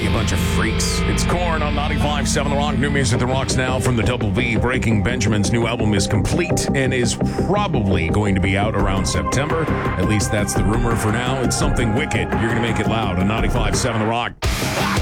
you bunch of freaks. It's Korn on 95.7 The Rock. New music that rocks now from the Double V. Breaking Benjamin's new album is complete and is probably going to be out around September. At least that's the rumor for now. It's something wicked. You're going to make it loud on 95.7 The Rock.